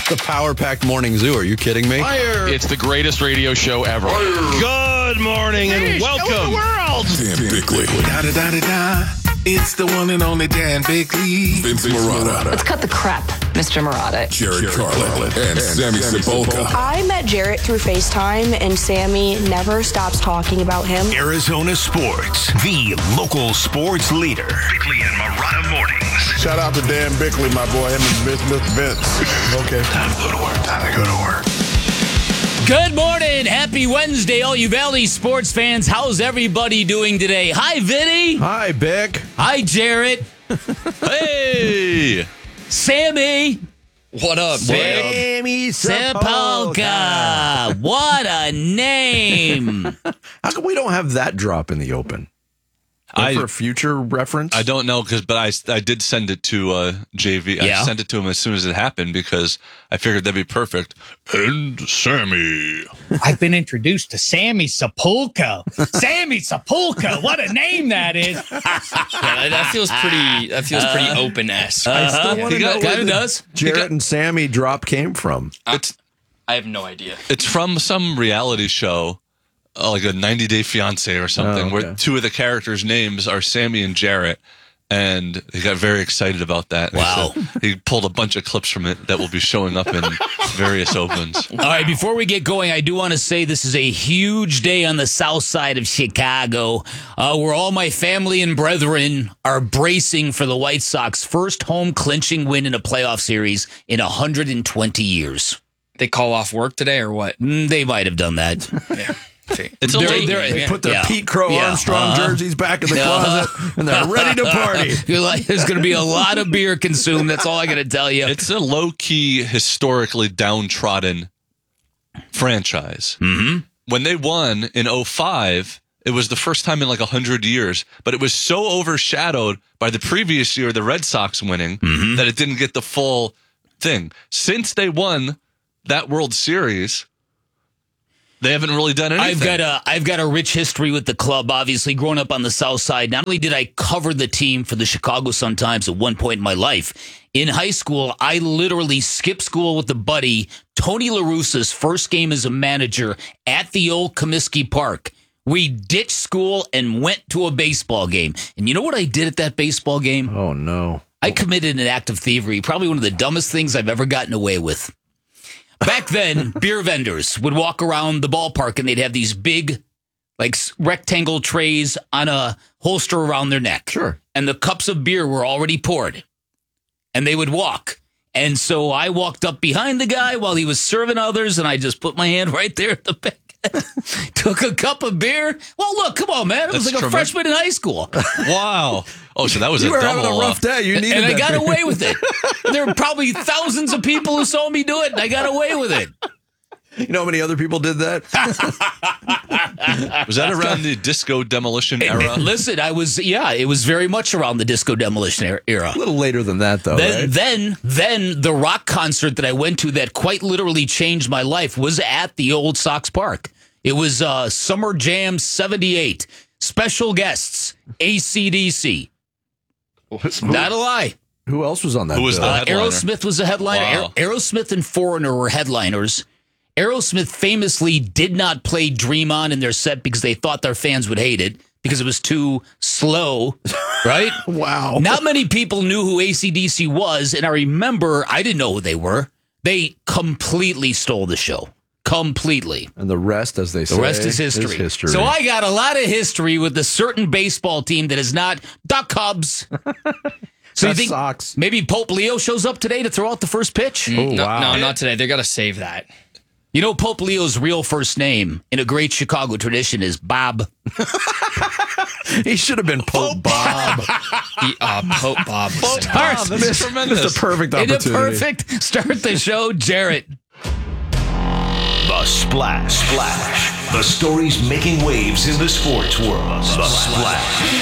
The power-packed morning zoo. Are you kidding me? Fire. It's the greatest radio show ever. Good morning and welcome. The world. Dan Bickley. Da-da-da-da-da. It's the one and only Dan Bickley. Vince Marotta. Let's cut the crap, Mr. Marotta. Jared Carlin. And Sammy Sepulka. I met Jarrett through FaceTime, and Sammy never stops talking about him. Arizona Sports, the local sports leader. Bickley and Marotta Mornings. Shout out to Dan Bickley, my boy. Him and Mr. Vince. Okay. Time to go to work. Time to go to work. Good morning. Happy Wednesday, all you Valley sports fans. How's everybody doing today? Hi, Vinny. Hi, Bick. Hi, Jarrett. Hey. Sammy. What up, Sammy Sepulka. What a name. How come we don't have that drop in the open? For a future reference? I don't know, but I did send it to JV. Yeah. I sent it to him as soon as it happened because I figured that'd be perfect. And Sammy. I've been introduced to Sammy Sepulka. Sammy Sepulka, what a name that is. Yeah, that feels pretty open-esque. I still want to know where the does. Jarrett and Sammy drop came from. I have no idea. It's from some reality show, like a 90 Day Fiance or something, where two of the characters' names are Sammy and Jarrett, and he got very excited about that. Wow. So he pulled a bunch of clips from it that will be showing up in various opens. All right, before we get going, I do want to say this is a huge day on the south side of Chicago, where all my family and brethren are bracing for the White Sox first home clinching win in a playoff series in 120 years. They call off work today or what? They might have done that. Yeah. It's a little, They put their Pete Crow Armstrong jerseys back in the closet, and they're ready to party. There's going to be a lot of beer consumed. That's all I got to tell you. It's a low-key, historically downtrodden franchise. Mm-hmm. When they won in 2005, it was the first time in like 100 years, but it was so overshadowed by the previous year, the Red Sox winning, that it didn't get the full thing. Since they won that World Series, they haven't really done anything. I've got a rich history with the club. Obviously, growing up on the South Side, not only did I cover the team for the Chicago Sun-Times at one point in my life, in high school, I literally skipped school with a buddy, Tony La Russa's first game as a manager at the old Comiskey Park. We ditched school and went to a baseball game. And you know what I did at that baseball game? Oh, no. I committed an act of thievery, probably one of the dumbest things I've ever gotten away with. Back then, beer vendors would walk around the ballpark and they'd have these big, like, rectangle trays on a holster around their neck. Sure. And the cups of beer were already poured. And they would walk. And so I walked up behind the guy while he was serving others, and I just put my hand right there at the back. Took a cup of beer. Well, look, come on, man. It was like a freshman in high school. Wow. Oh, so that was You a were double having a rough day. You needed And I that got beer. away with it. There were probably thousands of people who saw me do it, and I got away with it. You know how many other people did that? Was that around the disco demolition era? Listen, it was very much around the disco demolition era. A little later than that, though, right? Then the rock concert that I went to that quite literally changed my life was at the old Sox Park. It was Summer Jam 78. Special guests, AC/DC. Not a lie. Who else was on that Who was bill? the headliner? Aerosmith was a headliner. Wow. Aerosmith and Foreigner were headliners. Aerosmith famously did not play Dream On in their set because they thought their fans would hate it because it was too slow, right? Wow. Not many people knew who AC/DC was, and I remember I didn't know who they were. They completely stole the show. Completely. And the rest, as they say, The rest is history. So I got a lot of history with a certain baseball team that is not the Cubs. So you think Sox. maybe Pope Leo shows up today to throw out the first pitch? Oh, wow. No, not today. They got to save that. You know, Pope Leo's real first name in a great Chicago tradition is Bob. He should have been Pope Bob. Pope Bob. That's tremendous. That's the perfect Isn't opportunity. it perfect? Start the show, Jarrett. The Splash. The stories making waves in the sports world. The Splash.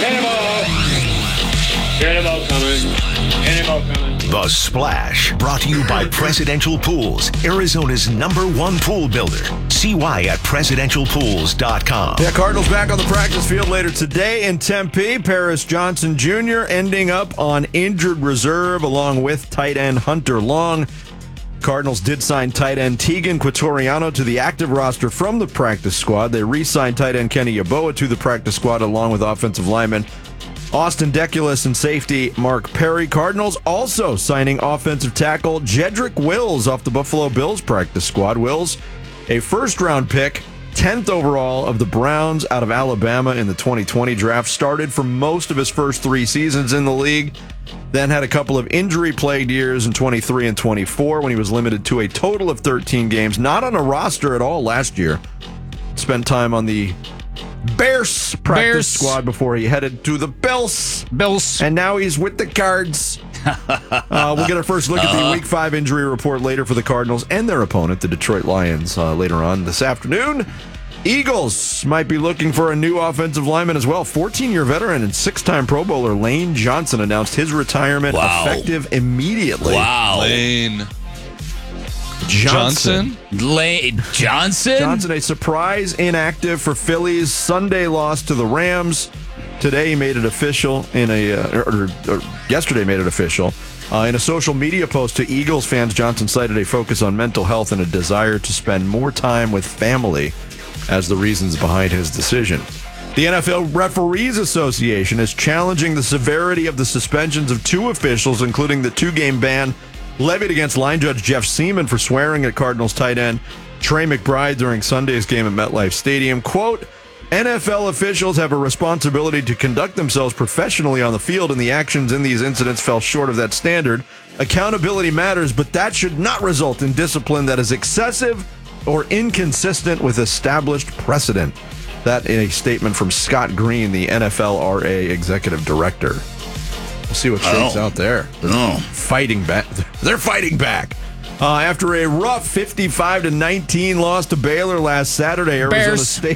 Cannonball coming. The Splash. Brought to you by Presidential Pools, Arizona's #1 pool builder. See why at presidentialpools.com. Yeah, Cardinals back on the practice field later today in Tempe. Paris Johnson Jr. ending up on injured reserve along with tight end Hunter Long. Cardinals did sign tight end Tegan Quatoriano to the active roster from the practice squad. They re-signed tight end Kenny Yeboah to the practice squad along with offensive lineman Austin Deculus and safety Mark Perry. Cardinals also signing offensive tackle Jedrick Wills off the Buffalo Bills practice squad. Wills, a first-round pick, 10th overall of the Browns out of Alabama in the 2020 draft, started for most of his first 3 seasons in the league, then had a couple of injury-plagued years in 23 and 24 when he was limited to a total of 13 games, not on a roster at all last year. Spent time on the Bears practice squad before he headed to the Bills. And now he's with the Cards. We'll get our first look at the Week 5 injury report later for the Cardinals and their opponent, the Detroit Lions, later on this afternoon. Eagles might be looking for a new offensive lineman as well. 14-year veteran and 6-time Pro Bowler Lane Johnson announced his retirement effective immediately. Lane Johnson? Lane Johnson? Johnson, a surprise inactive for Philly's Sunday loss to the Rams. Today he made it official in yesterday made it official. In a social media post to Eagles fans, Johnson cited a focus on mental health and a desire to spend more time with family as the reasons behind his decision. The NFL Referees Association is challenging the severity of the suspensions of 2 officials, including the 2-game ban levied against line judge Jeff Seaman for swearing at Cardinals tight end Trey McBride during Sunday's game at MetLife Stadium. Quote, NFL officials have a responsibility to conduct themselves professionally on the field, and the actions in these incidents fell short of that standard. Accountability matters, but that should not result in discipline that is excessive or inconsistent with established precedent. That in a statement from Scott Green, the NFLRA executive director. We'll see what shakes out there. Fighting back. They're fighting back. After a rough 55-19 loss to Baylor last Saturday, Arizona State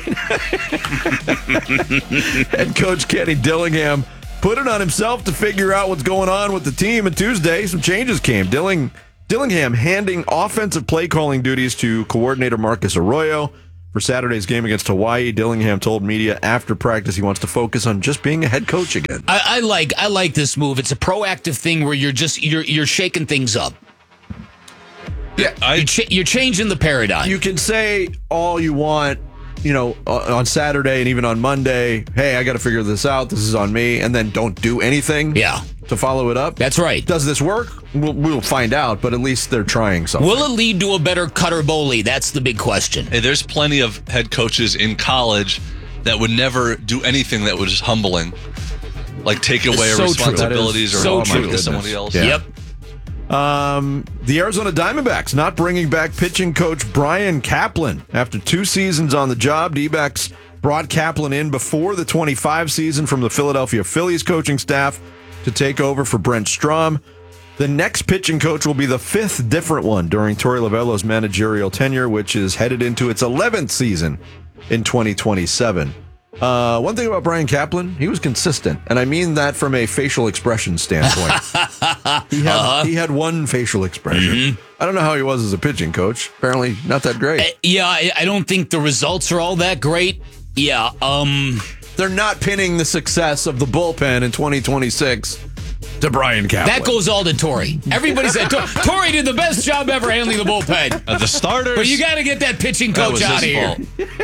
head coach Kenny Dillingham put it on himself to figure out what's going on with the team. And Tuesday, some changes came. Dillingham handing offensive play calling duties to coordinator Marcus Arroyo. For Saturday's game against Hawaii, Dillingham told media after practice he wants to focus on just being a head coach again. I like this move. It's a proactive thing where you're shaking things up. Yeah, you're changing the paradigm. You can say all you want, on Saturday and even on Monday, hey, I got to figure this out. This is on me. And then don't do anything to follow it up. That's right. Does this work? We'll find out, but at least they're trying something. Will it lead to a better Cutter Boley? That's the big question. Hey, there's plenty of head coaches in college that would never do anything that was humbling, like take away responsibilities or help to somebody else. Yeah. Yep. The Arizona Diamondbacks not bringing back pitching coach Brian Kaplan. After 2 seasons on the job, D-backs brought Kaplan in before the 25 season from the Philadelphia Phillies coaching staff to take over for Brent Strom. The next pitching coach will be the 5th different one during Torey Lovullo's managerial tenure, which is headed into its 11th season in 2027. One thing about Brian Kaplan, he was consistent, and I mean that from a facial expression standpoint. He had one facial expression. Mm-hmm. I don't know how he was as a pitching coach. Apparently not that great. I don't think the results are all that great. Yeah, they're not pinning the success of the bullpen in 2026 to Brian Kaplan. That goes all to Torey. Everybody said Torey did the best job ever handling the bullpen. The starters. But you got to get that pitching coach out of here.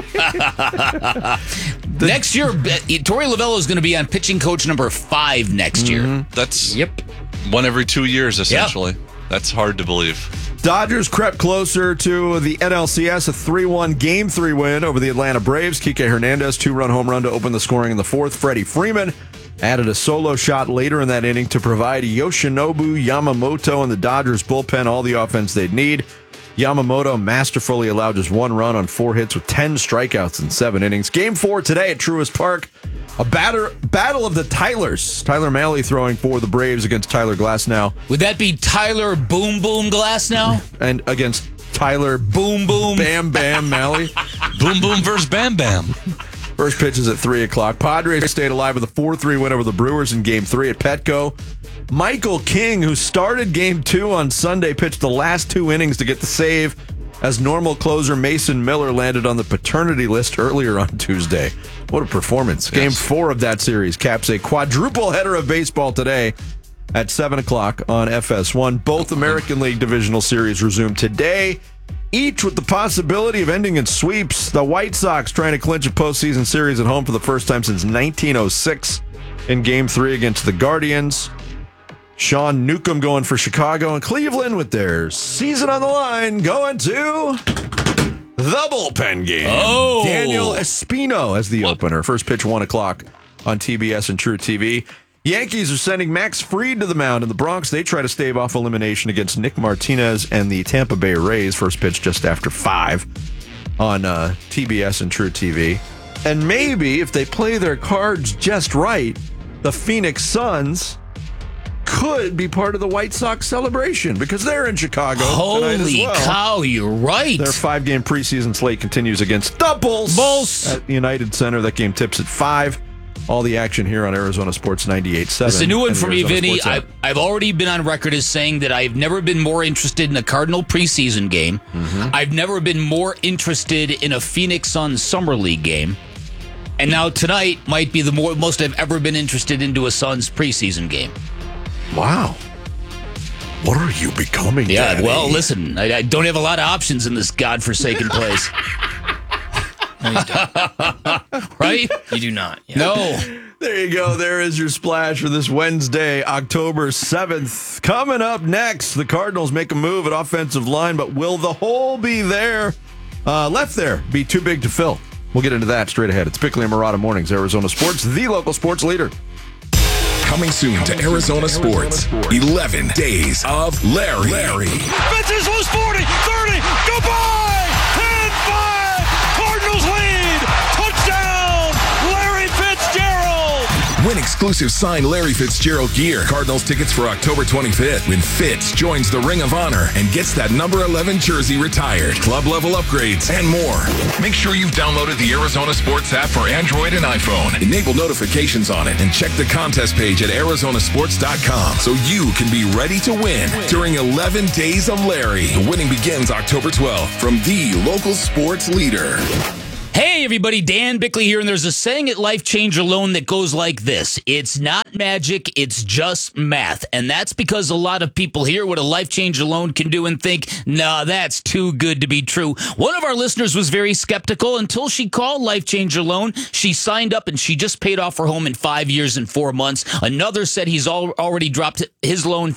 Next year, Torey Lovullo is going to be on pitching coach number 5 next year. That's one every 2 years, essentially. Yep. That's hard to believe. Dodgers crept closer to the NLCS, a 3-1 Game 3 win over the Atlanta Braves. Kike Hernandez, 2-run home run to open the scoring in the 4th. Freddie Freeman added a solo shot later in that inning to provide Yoshinobu Yamamoto and the Dodgers bullpen all the offense they'd need. Yamamoto masterfully allowed just 1 run on 4 hits with 10 strikeouts in 7 innings. Game 4 today at Truist Park. A battle of the Tylers. Tyler Mahle throwing for the Braves against Tyler Glasnow. Would that be Tyler Boom Boom Glasnow? And against Tyler Boom Boom Bam Bam Mahle. Boom Boom versus Bam Bam. First pitch is at 3 o'clock. Padres stayed alive with a 4-3 win over the Brewers in Game 3 at Petco. Michael King, who started Game 2 on Sunday, pitched the last 2 innings to get the save as normal closer Mason Miller landed on the paternity list earlier on Tuesday. What a performance. Yes. Game 4 of that series caps a quadruple header of baseball today at 7 o'clock on FS1. Both American League Divisional Series resume today, each with the possibility of ending in sweeps. The White Sox trying to clinch a postseason series at home for the first time since 1906 in Game 3 against the Guardians. Sean Newcomb going for Chicago, and Cleveland with their season on the line going to the bullpen game. Oh. Daniel Espino as the opener. First pitch 1 o'clock on TBS and True TV. Yankees are sending Max Fried to the mound in the Bronx. They try to stave off elimination against Nick Martinez and the Tampa Bay Rays. First pitch just after 5 on TBS and True TV. And maybe if they play their cards just right, the Phoenix Suns could be part of the White Sox celebration because they're in Chicago tonight as Holy well. cow, you're right. Their 5-game preseason slate continues against the Bulls at United Center. That game tips at 5. All the action here on Arizona Sports 98.7. It's a new one and for me, Arizona Vinny. Sports app. I've already been on record as saying that I've never been more interested in a Cardinal preseason game. I've never been more interested in a Phoenix Suns Summer League game. And now tonight might be the most I've ever been interested into a Suns preseason game. Wow. What are you becoming, Yeah, Daddy? well, listen, I don't have a lot of options in this godforsaken place. No, you don't. Right? You do not. Yeah. No. There you go. There is your splash for this Wednesday, October 7th. Coming up next, the Cardinals make a move at offensive line, but will the hole be there? Left there be too big to fill? We'll get into that straight ahead. It's Bickley and Murata Mornings, Arizona Sports, the local sports leader. Coming soon to Arizona Sports. 11 Days of Larry. Fences loose 40, 30, goodbye! 10-5, Cardinals lead! Touchdown, Larry Fitzgerald! Win exclusive signed Larry Fitzgerald gear. Cardinals tickets for October 25th when Fitz joins the Ring of Honor and gets that number 11 jersey retired. Club level upgrades and more. Make sure you've downloaded the Arizona Sports app for Android and iPhone. Enable notifications on it and check the contest page at arizonasports.com so you can be ready to win during 11 Days of Larry. The winning begins October 12th from the local sports leader. Hey everybody, Dan Bickley here, and there's a saying at Life Changer Loan that goes like this: it's not magic, it's just math. And that's because a lot of people hear what a Life Changer Loan can do and think, nah, that's too good to be true. One of our listeners was very skeptical until she called Life Changer Loan. She signed up and she just paid off her home in 5 years and 4 months. Another said he's already dropped his loan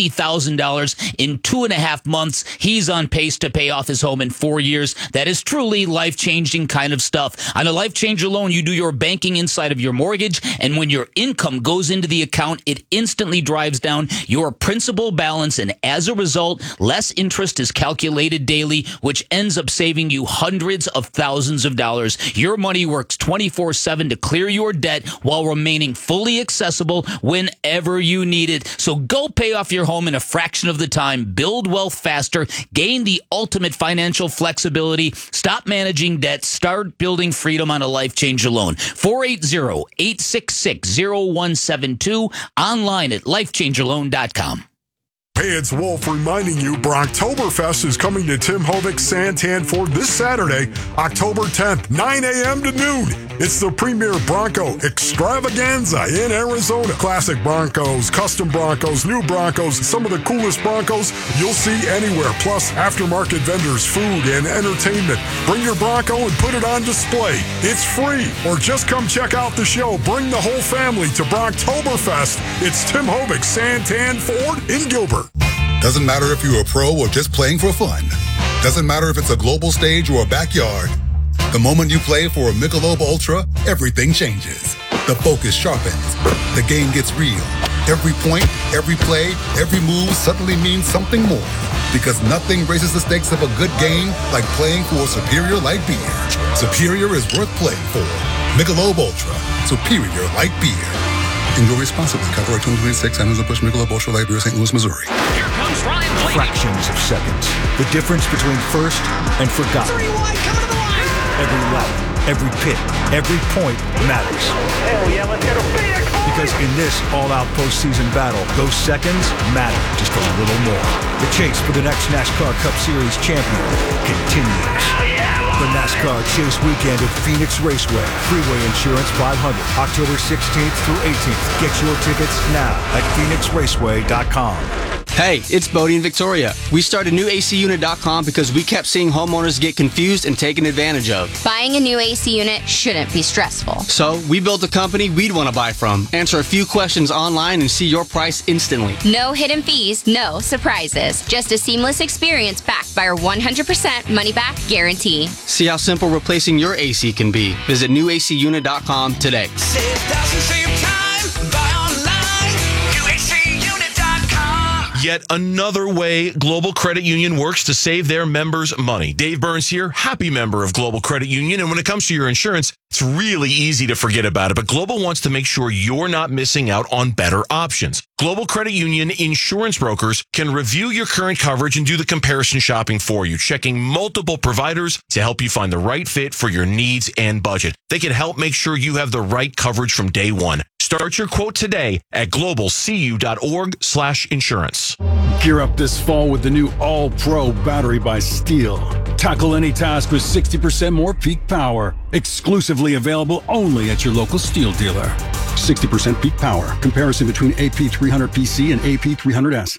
$50,000 in 2.5 months. He's on pace to pay off his home in 4 years. That is truly life-changing kind of stuff. On a Life Changer Loan, you do your banking inside of your mortgage, and when your income goes into the account, it instantly drives down your principal balance, and as a result, less interest is calculated daily, which ends up saving you hundreds of thousands of dollars. Your money works 24/7 to clear your debt while remaining fully accessible whenever you need it. So go pay off your home in a fraction of the time, build wealth faster, gain the ultimate financial flexibility, stop managing debt, start building freedom on a Life Changer Loan. 480-866-0172, online at lifechangerloan.com. Hey, it's Wolf reminding you Bronktoberfest is coming to Tim Hovik Santan Ford this Saturday, October 10th, 9 a.m. to noon. It's the premier Bronco extravaganza in Arizona. Classic Broncos, custom Broncos, new Broncos, some of the coolest Broncos you'll see anywhere. Plus, aftermarket vendors, food, and entertainment. Bring your Bronco and put it on display. It's free. Or just come check out the show. Bring the whole family to Bronktoberfest. It's Tim Hovik Santan Ford in Gilbert. Doesn't matter if you're a pro or just playing for fun. Doesn't matter if it's a global stage or a backyard. The moment you play for a Michelob Ultra, everything changes. The focus sharpens. The game gets real. Every point, every play, every move suddenly means something more. Because nothing raises the stakes of a good game like playing for a Superior Light Beer. Superior is worth playing for. Michelob Ultra. Superior Light Beer. Enjoy responsibly. Copyright 2026, Anheuser-Busch Michelob Ultra Light Beer, St. Louis, Missouri. Here comes Ryan Blaney. Fractions of seconds. The difference between first and forgotten. 3 wide, coming to the line. Every lap, every pit, every point matters. Hell yeah, let's go to Phoenix. Because in this all-out postseason battle, those seconds matter just a little more. The chase for the next NASCAR Cup Series champion continues. Hell yeah, the NASCAR Chase Weekend at Phoenix Raceway. Freeway Insurance 500, October 16th through 18th. Get your tickets now at phoenixraceway.com. Hey, it's Bodie and Victoria. We started newacunit.com because we kept seeing homeowners get confused and taken advantage of. Buying a new AC unit shouldn't be stressful. So we built a company we'd want to buy from. Answer a few questions online and see your price instantly. No hidden fees, no surprises. Just a seamless experience backed by our 100% money-back guarantee. See how simple replacing your AC can be. Visit newacunit.com today. Save thousands, save time. Buy online. newacunit.com. Yet another way Global Credit Union works to save their members money. Dave Burns here, happy member of Global Credit Union. And when it comes to your insurance, it's really easy to forget about it. But Global wants to make sure you're not missing out on better options. Global Credit Union insurance brokers can review your current coverage and do the comparison shopping for you, checking multiple providers to help you find the right fit for your needs and budget. They can help make sure you have the right coverage from day one. Start your quote today at globalcu.org/insurance. Gear up this fall with the new All-Pro battery by Steel. Tackle any task with 60% more peak power. Exclusively available only at your local Steel dealer. 60% peak power. Comparison between AP300PC and AP300S.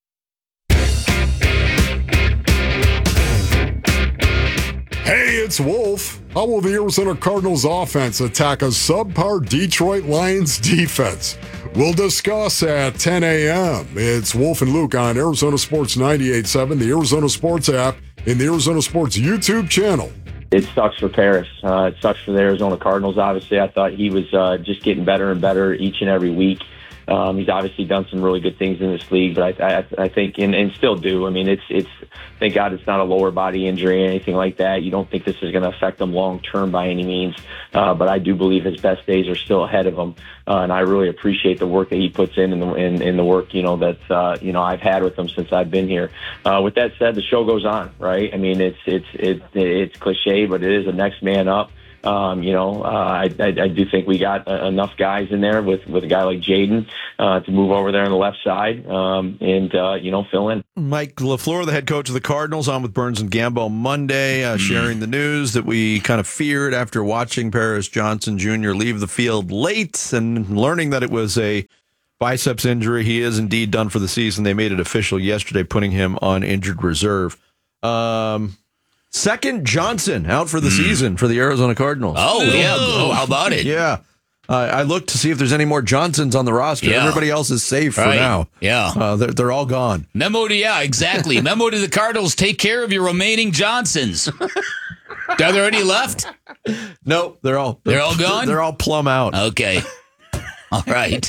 Hey, it's Wolf. How will the Arizona Cardinals offense attack a subpar Detroit Lions defense? We'll discuss at 10 a.m. It's Wolf and Luke on Arizona Sports 98.7, the Arizona Sports app, and the Arizona Sports YouTube channel. It sucks for Paris. It sucks for the Arizona Cardinals. Obviously, I thought he was just getting better and better each and every week. He's obviously done some really good things in this league, but I think, and still do. I mean, it's thank God it's not a lower body injury or anything like that. You don't think this is going to affect him long term by any means, but I do believe his best days are still ahead of him, and I really appreciate the work that he puts in the work that I've had with him since I've been here. With that said, the show goes on, right? I mean, it's cliche, but it is a next man up. I do think we got enough guys in there with a guy like Jaden to move over there on the left side and fill in. Mike LaFleur, the head coach of the Cardinals, on with Burns and Gambo Monday, sharing the news that we kind of feared after watching Paris Johnson Jr. leave the field late and learning that it was a biceps injury. He is indeed done for the season. They made it official yesterday, putting him on injured reserve. Second Johnson out for the season for the Arizona Cardinals. Oh, yeah. Oh, how about it? Yeah. I looked to see if there's any more Johnsons on the roster. Yeah. Everybody else is safe for now. Yeah. They're all gone. Memo to the Cardinals. Take care of your remaining Johnsons. Are there any left? No, they're all gone? They're all plumb out. Okay. All right.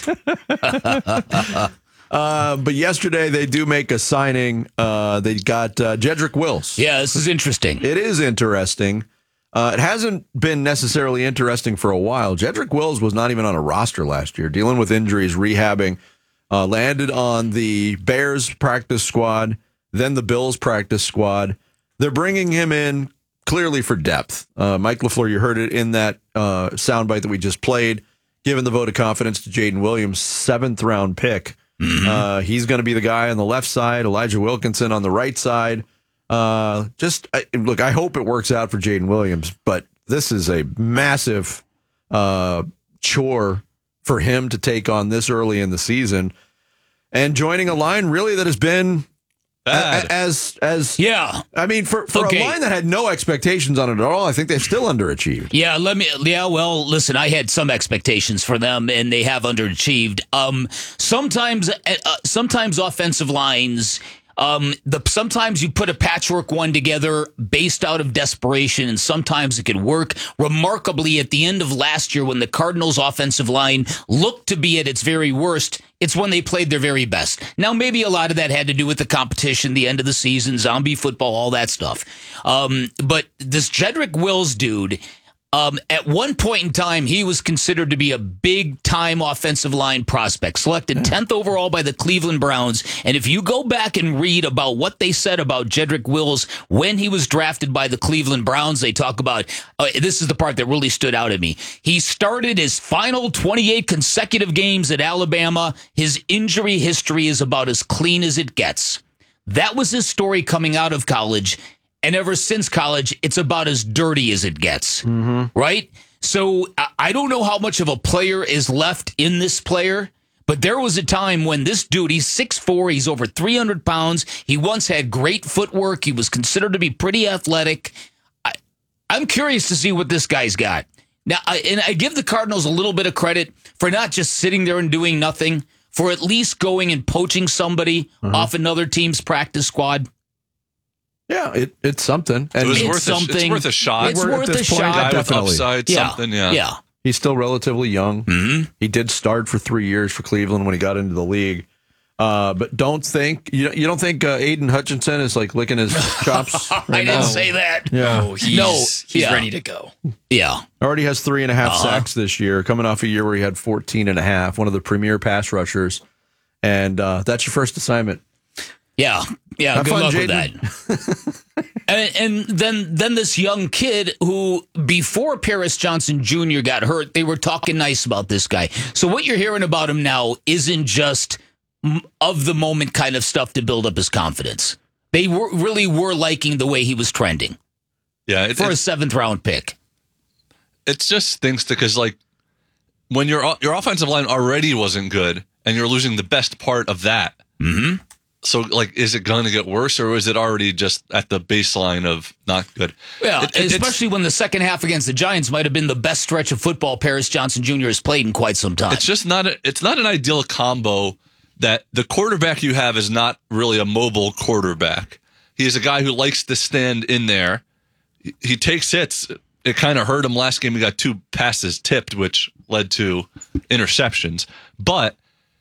But yesterday they do make a signing. They got Jedrick Wills. Yeah, this is interesting. It is interesting. It hasn't been necessarily interesting for a while. Jedrick Wills was not even on a roster last year, dealing with injuries, rehabbing. Landed on the Bears practice squad, then the Bills practice squad. They're bringing him in clearly for depth. Mike LaFleur, you heard it in that soundbite that we just played, giving the vote of confidence to Jaden Williams, 7th-round pick. Mm-hmm. He's going to be the guy on the left side, Elijah Wilkinson on the right side. Look, I hope it works out for Jaden Williams, but this is a massive chore for him to take on this early in the season, and joining a line really that has been as yeah. I mean, for a line that had no expectations on it at all, I think they've still underachieved. Well, listen, I had some expectations for them, and they have underachieved. Sometimes offensive lines. Sometimes you put a patchwork one together based out of desperation, and sometimes it could work. Remarkably, at the end of last year, when the Cardinals' offensive line looked to be at its very worst, it's when they played their very best. Now, maybe a lot of that had to do with the competition, the end of the season, zombie football, all that stuff. But this Jedrick Wills dude, at one point in time, he was considered to be a big-time offensive line prospect, selected 10th overall by the Cleveland Browns. And if you go back and read about what they said about Jedrick Wills when he was drafted by the Cleveland Browns, they talk about, this is the part that really stood out at me. He started his final 28 consecutive games at Alabama. His injury history is about as clean as it gets. That was his story coming out of college. And ever since college, it's about as dirty as it gets, right? So I don't know how much of a player is left in this player, but there was a time when this dude, he's 6'4", he's over 300 pounds. He once had great footwork. He was considered to be pretty athletic. I'm curious to see what this guy's got. Now, I give the Cardinals a little bit of credit for not just sitting there and doing nothing, for at least going and poaching somebody off another team's practice squad. Yeah, it's something. And it's worth a shot. It's worth a shot. Guy with upside, something, yeah. He's still relatively young. He did start for 3 years for Cleveland when he got into the league. But don't think you don't think Aiden Hutchinson is like licking his chops right I didn't now? say that. Yeah. Oh, he's ready to go. Yeah. Already has 3.5 sacks this year, coming off a year where he had 14.5, one of the premier pass rushers. And that's your first assignment. Yeah. Have Good fun, luck Jaden. with that. and then this young kid who, before Paris Johnson Jr. got hurt, they were talking nice about this guy. So what you're hearing about him now isn't just of the moment kind of stuff to build up his confidence. They really were liking the way he was trending. Yeah, for a 7th round pick. It just stinks because like when your offensive line already wasn't good and you're losing the best part of that. So like, is it going to get worse or is it already just at the baseline of not good? Yeah, especially when the second half against the Giants might have been the best stretch of football Paris Johnson Jr. has played in quite some time. It's just not an ideal combo that the quarterback you have is not really a mobile quarterback. He is a guy who likes to stand in there. He takes hits. It kind of hurt him last game. He got 2 passes tipped, which led to interceptions. But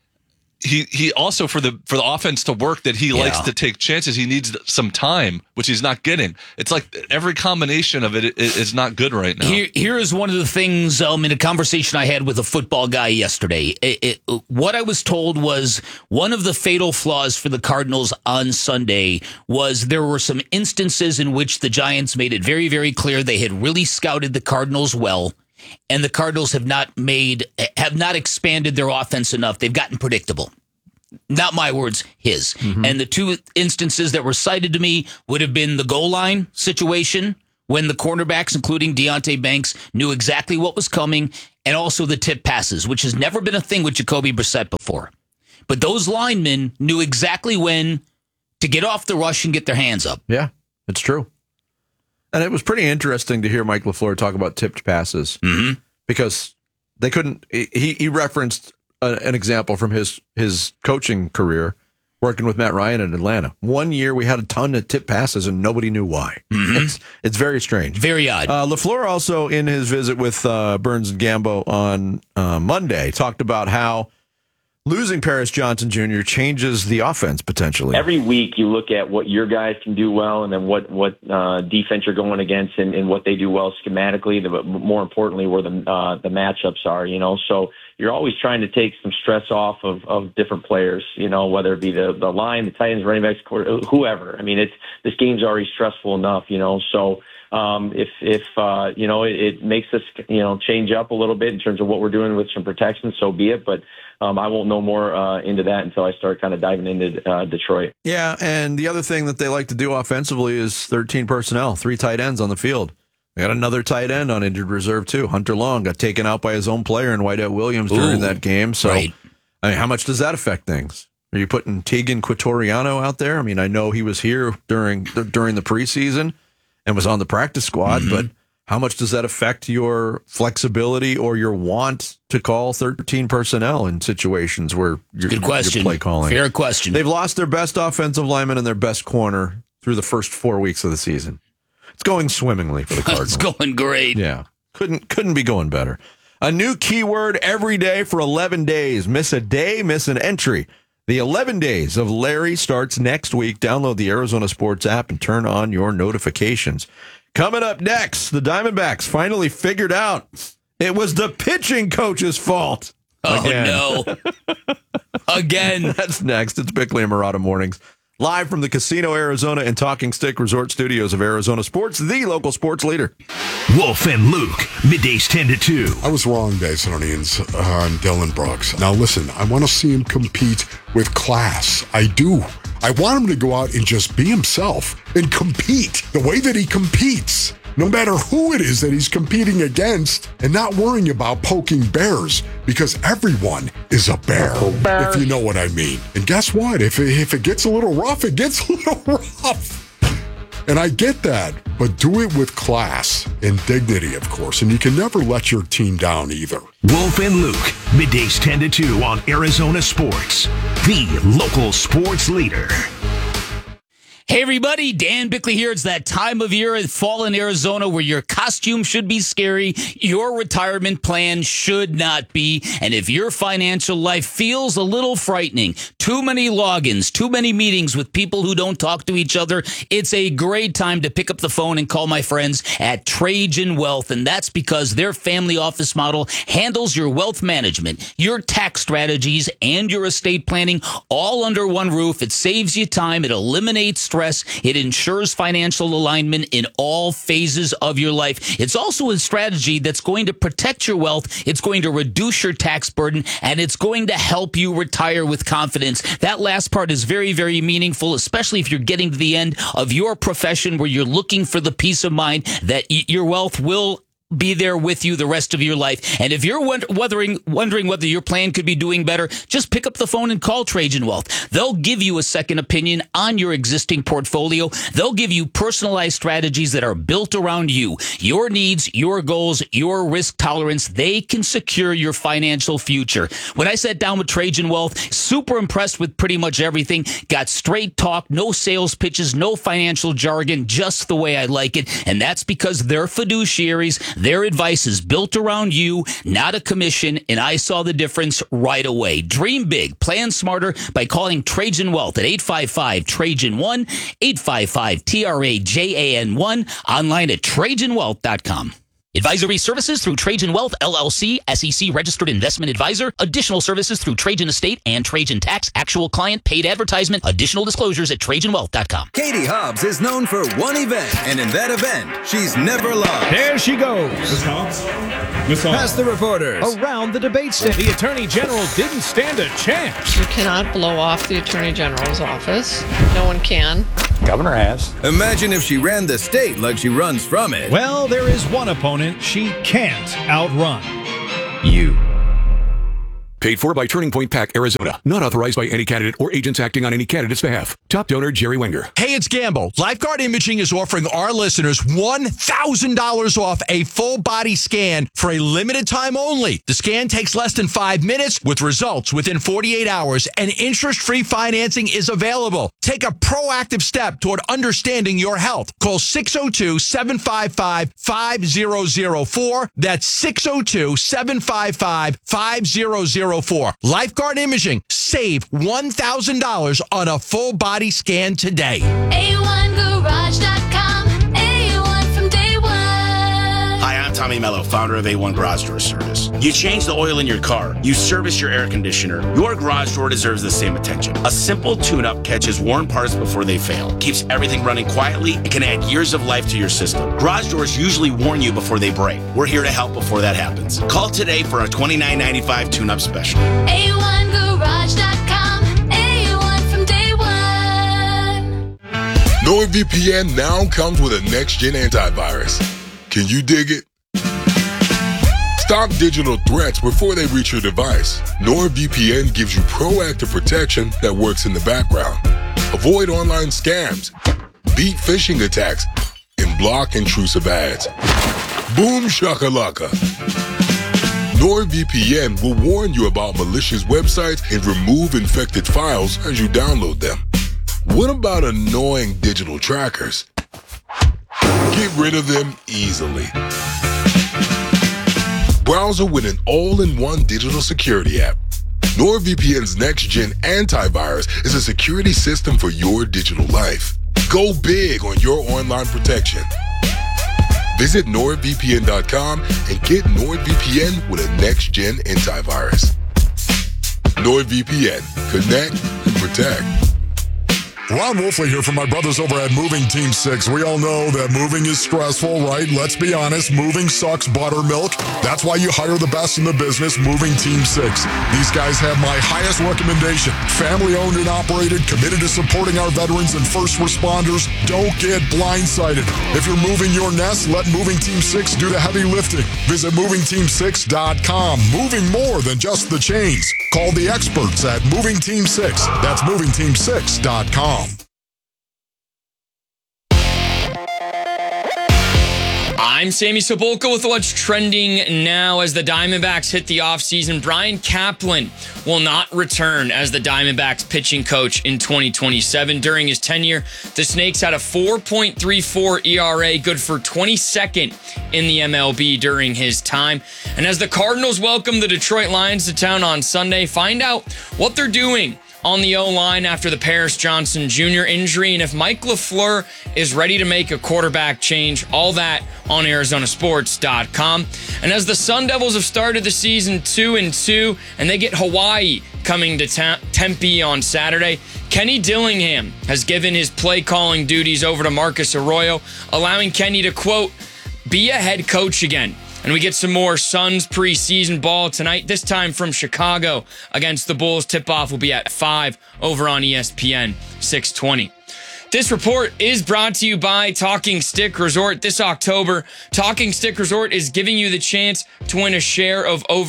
he also for the offense to work that he likes to take chances. He needs some time, which he's not getting. It's like every combination of it is not good right now. Here is one of the things in a conversation I had with a football guy yesterday. What I was told was one of the fatal flaws for the Cardinals on Sunday was there were some instances in which the Giants made it very, very clear they had really scouted the Cardinals well. And the Cardinals have not expanded their offense enough. They've gotten predictable. Not my words, his. And the 2 instances that were cited to me would have been the goal line situation when the cornerbacks, including Deonte Banks, knew exactly what was coming, and also the tip passes, which has never been a thing with Jacoby Brissett before. But those linemen knew exactly when to get off the rush and get their hands up. Yeah, it's true. And it was pretty interesting to hear Mike LaFleur talk about tipped passes because they couldn't. He referenced an example from his coaching career working with Matt Ryan in Atlanta. 1 year we had a ton of tipped passes and nobody knew why. It's very strange. Very odd. LaFleur also, in his visit with Burns and Gambo on Monday, talked about how losing Paris Johnson Jr. changes the offense potentially. Every week you look at what your guys can do well and then what defense you're going against and what they do well schematically, but more importantly where the matchups are, So you're always trying to take some stress off of different players, whether it be the line, the tight ends, running backs, whoever. I mean, this game's already stressful enough, So if it makes us, change up a little bit in terms of what we're doing with some protection, so be it. But I won't know more into that until I start kind of diving into Detroit. Yeah, and the other thing that they like to do offensively is 13 personnel, 3 tight ends on the field. They got another tight end on injured reserve, too. Hunter Long got taken out by his own player in Whiteout Williams during that game. So, I mean, how much does that affect things? Are you putting Tegan Quatoriano out there? I mean, I know he was here during the preseason and was on the practice squad, but how much does that affect your flexibility or your want to call 13 personnel in situations where you're play calling? Fair question. They've lost their best offensive lineman and their best corner through the first 4 weeks of the season. It's going swimmingly for the Cardinals. It's going great. Yeah. Couldn't be going better. A new keyword every day for 11 days. Miss a day, miss an entry. The 11 days of Larry starts next week. Download the Arizona Sports app and turn on your notifications. Coming up next, the Diamondbacks finally figured out it was the pitching coach's fault. Again. Oh, no. Again. That's next. It's Bickley and Murata Mornings. Live from the Casino Arizona and Talking Stick Resort Studios of Arizona Sports, the local sports leader. Wolf and Luke, middays 10 to 2. I was wrong, Dysonians. I'm Dylan Brooks. Now listen, I want to see him compete with class. I do. I want him to go out and just be himself and compete the way that he competes, no matter who it is that he's competing against, and not worrying about poking bears, because everyone is a bear, if you know what I mean. And guess what? If it gets a little rough, it gets a little rough. And I get that, but do it with class and dignity, of course. And you can never let your team down either. Wolf and Luke, middays 10 to 2 on Arizona Sports, the local sports leader. Hey everybody, Dan Bickley here. It's that time of year in fall in Arizona where your costume should be scary, your retirement plan should not be, and if your financial life feels a little frightening, too many logins, too many meetings with people who don't talk to each other, it's a great time to pick up the phone and call my friends at Trajan Wealth, and that's because their family office model handles your wealth management, your tax strategies, and your estate planning all under one roof. It saves you time, it eliminates stress. It ensures financial alignment in all phases of your life. It's also a strategy that's going to protect your wealth. It's going to reduce your tax burden, and it's going to help you retire with confidence. That last part is very, very meaningful, especially if you're getting to the end of your profession where you're looking for the peace of mind that your wealth will be there with you the rest of your life. And if you're wondering whether your plan could be doing better, just pick up the phone and call Trajan Wealth. They'll give you a second opinion on your existing portfolio. They'll give you personalized strategies that are built around you, your needs, your goals, your risk tolerance. They can secure your financial future. When I sat down with Trajan Wealth, super impressed with pretty much everything. Got straight talk, no sales pitches, no financial jargon, just the way I like it. And that's because they're fiduciaries. Their advice is built around you, not a commission, and I saw the difference right away. Dream big, plan smarter by calling Trajan Wealth at 855-TRAJAN-1, 855-TRAJAN-1, online at TrajanWealth.com. Advisory services through Trajan Wealth, LLC, SEC registered investment advisor. Additional services through Trajan Estate and Trajan Tax. Actual client paid advertisement. Additional disclosures at TrajanWealth.com. Katie Hobbs is known for one event, and in that event, she's never lost. There she goes. Miss Hobbs? Past the reporters. Around the debate stage. The Attorney General didn't stand a chance. You cannot blow off the Attorney General's office. No one can. Governor has. Imagine if she ran the state like she runs from it. Well, there is one opponent she can't outrun. You. Paid for by Turning Point PAC, Arizona. Not authorized by any candidate or agents acting on any candidate's behalf. Top donor, Jerry Wenger. Hey, it's Gamble. Lifeguard Imaging is offering our listeners $1,000 off a full body scan for a limited time only. The scan takes less than 5 minutes with results within 48 hours, and interest-free financing is available. Take a proactive step toward understanding your health. Call 602-755-5004. That's 602-755-5004. Lifeguard Imaging. Save $1,000 on a full body scan today. A1Garage.com. A1 from day one. Hi, I'm Tommy Mello, founder of A1 Garage Door Service. You change the oil in your car. You service your air conditioner. Your garage door deserves the same attention. A simple tune-up catches worn parts before they fail, keeps everything running quietly, and can add years of life to your system. Garage doors usually warn you before they break. We're here to help before that happens. Call today for a $29.95 tune-up special. A1Garage.com. A1 from day one. NordVPN now comes with a next-gen antivirus. Can you dig it? Stop digital threats before they reach your device. NordVPN gives you proactive protection that works in the background. Avoid online scams, beat phishing attacks, and block intrusive ads. Boom shakalaka. NordVPN will warn you about malicious websites and remove infected files as you download them. What about annoying digital trackers? Get rid of them easily. Browser with an all-in-one digital security app. NordVPN's next-gen antivirus is a security system for your digital life. Go big on your online protection. Visit NordVPN.com and get NordVPN with a next-gen antivirus. NordVPN. Connect and protect. Ron Wolfley here from my brothers over at Moving Team 6. We all know that moving is stressful, right? Let's be honest, moving sucks buttermilk. That's why you hire the best in the business, Moving Team 6. These guys have my highest recommendation. Family-owned and operated, committed to supporting our veterans and first responders. Don't get blindsided. If you're moving your nest, let Moving Team 6 do the heavy lifting. Visit movingteam6.com. Moving more than just the chains. Call the experts at Moving Team 6. That's movingteam6.com. I'm Sammy Sobolka with what's trending now as the Diamondbacks hit the offseason. Brian Kaplan will not return as the Diamondbacks pitching coach in 2027. During his tenure, the Snakes had a 4.34 ERA, good for 22nd in the MLB during his time. And as the Cardinals welcome the Detroit Lions to town on Sunday, find out what they're doing on the O-line after the Paris Johnson Jr. injury, and if Mike LaFleur is ready to make a quarterback change, all that on ArizonaSports.com. And as the Sun Devils have started the season 2-2, and they get Hawaii coming to Tempe on Saturday, Kenny Dillingham has given his play-calling duties over to Marcus Arroyo, allowing Kenny to, quote, be a head coach again. And we get some more Suns preseason ball tonight, this time from Chicago against the Bulls. Tip-off will be at 5 over on ESPN 620. This report is brought to you by Talking Stick Resort. This October, Talking Stick Resort is giving you the chance to win a share of over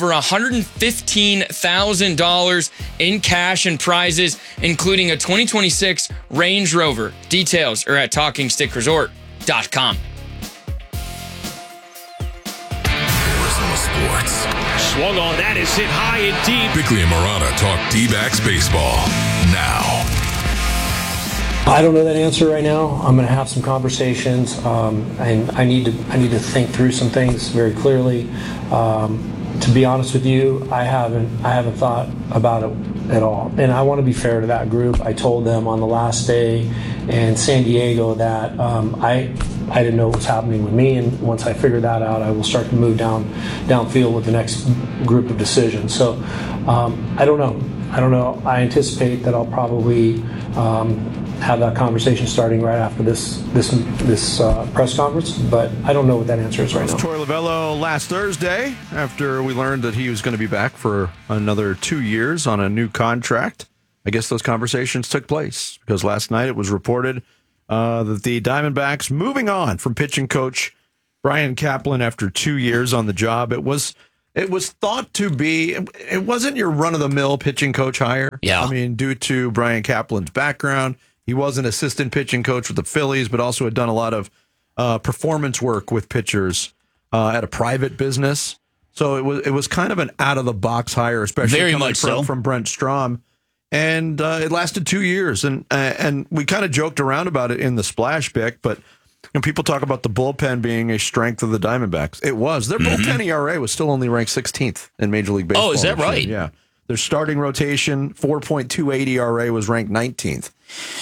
$115,000 in cash and prizes, including a 2026 Range Rover. Details are at TalkingStickResort.com. Sports. Swung on, that is hit high and deep. Bickley and Marana talk D-backs baseball now. I don't know that answer right now. I'm going to have some conversations, and I need to think through some things very clearly. To be honest with you, I haven't thought about it at all, and I want to be fair to that group. I told them on the last day in San Diego that I didn't know what was happening with me, and once I figure that out, I will start to move downfield with the next group of decisions. So I don't know. I anticipate that I'll probably have that conversation starting right after this press conference, but I don't know what that answer is right now. Torey Lovullo last Thursday, after we learned that he was going to be back for another 2 years on a new contract. I guess those conversations took place because last night it was reported that the Diamondbacks moving on from pitching coach Brian Kaplan after 2 years on the job. It was thought to be, it wasn't your run-of-the-mill pitching coach hire. Yeah. I mean, due to Brian Kaplan's background, he was an assistant pitching coach with the Phillies, but also had done a lot of performance work with pitchers at a private business. So it was kind of an out-of-the-box hire, especially very coming much so from Brent Strom. And it lasted 2 years, and we kind of joked around about it in the Splash Pick, but people talk about the bullpen being a strength of the Diamondbacks. It was. Their bullpen ERA was still only ranked 16th in Major League Baseball. Oh, is that right? Yeah. Their starting rotation, 4.28 ERA, was ranked 19th.